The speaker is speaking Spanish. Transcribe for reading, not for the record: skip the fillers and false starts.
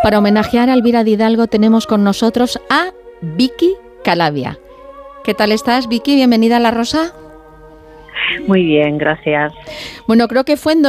Para homenajear a Elvira de Hidalgo tenemos con nosotros a Vicky Calavia. ¿Qué tal estás, Vicky? Bienvenida a La Rosa. Muy bien, gracias. Bueno, creo que fue en